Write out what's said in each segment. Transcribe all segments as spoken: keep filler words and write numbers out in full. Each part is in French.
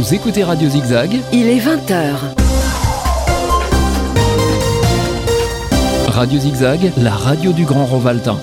Vous écoutez Radio Zigzag. Il est vingt heures. Radio Zigzag, la radio du Grand Rovaltain.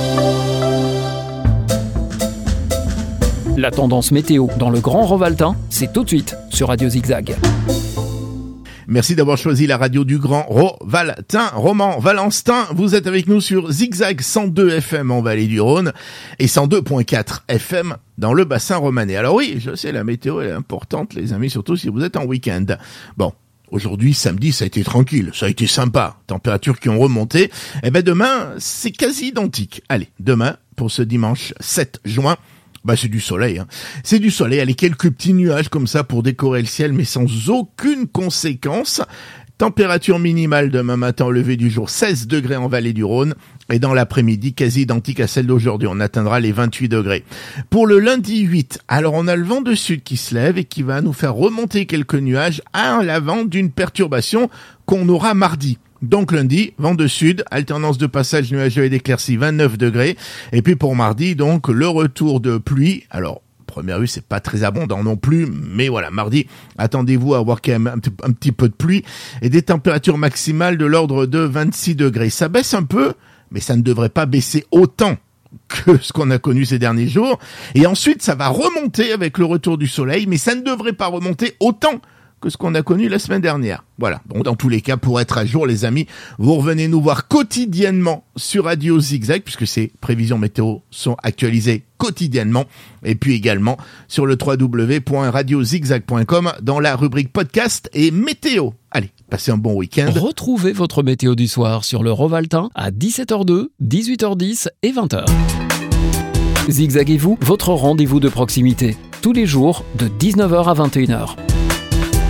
La tendance météo dans le Grand Rovaltain, c'est tout de suite sur Radio Zigzag. Merci d'avoir choisi la radio du Grand Rovaltain. Roman Valentin, vous êtes avec nous sur Zigzag cent deux F M en Vallée du Rhône et cent deux virgule quatre F M dans le bassin romanais. Alors oui, je sais, la météo elle est importante, les amis, surtout si vous êtes en week-end. Bon, aujourd'hui, samedi, ça a été tranquille, ça a été sympa. Températures qui ont remonté. Et ben demain, c'est quasi identique. Allez, demain, pour ce dimanche sept juin, bah c'est du soleil, hein. C'est du soleil, allez, quelques petits nuages comme ça pour décorer le ciel, mais sans aucune conséquence. Température minimale demain matin au lever du jour, seize degrés en Vallée du Rhône, et dans l'après-midi, quasi identique à celle d'aujourd'hui, on atteindra les vingt-huit degrés. Pour le lundi huit, alors on a le vent de sud qui se lève et qui va nous faire remonter quelques nuages à l'avant d'une perturbation qu'on aura mardi. Donc lundi, vent de sud, alternance de passage nuageux et d'éclaircies, vingt-neuf degrés. Et puis pour mardi, donc, le retour de pluie. Alors, première vue, c'est pas très abondant non plus, mais voilà, mardi, attendez-vous à avoir quand même un, t- un petit peu de pluie et des températures maximales de l'ordre de vingt-six degrés. Ça baisse un peu, mais ça ne devrait pas baisser autant que ce qu'on a connu ces derniers jours. Et ensuite, ça va remonter avec le retour du soleil, mais ça ne devrait pas remonter autant que ce qu'on a connu la semaine dernière. Voilà. Donc, dans tous les cas, pour être à jour, les amis, vous revenez nous voir quotidiennement sur Radio Zigzag, puisque ces prévisions météo sont actualisées quotidiennement, et puis également sur le w w w point radio zigzag point com dans la rubrique podcast et météo. Allez, passez un bon week-end. Retrouvez votre météo du soir sur le Rovaltain à dix-sept heures deux, dix-huit heures dix et vingt heures. Zigzaguez-vous, votre rendez-vous de proximité, tous les jours de dix-neuf heures à vingt et une heures.